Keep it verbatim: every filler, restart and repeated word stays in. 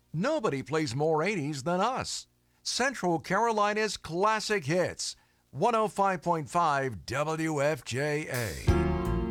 Nobody plays more eighties than us. Central Carolina's classic hits. one oh five point five W F J A.